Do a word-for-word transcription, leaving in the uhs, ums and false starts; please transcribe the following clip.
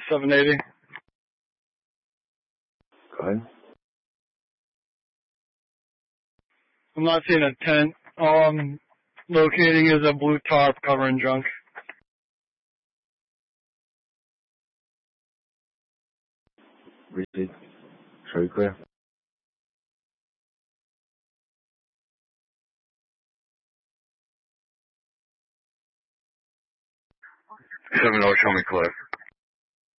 seven eighty. Go ahead. I'm not seeing a tent. All I'm locating is a blue tarp covering junk. Receipt. Show you clear. seven oh, show me clear.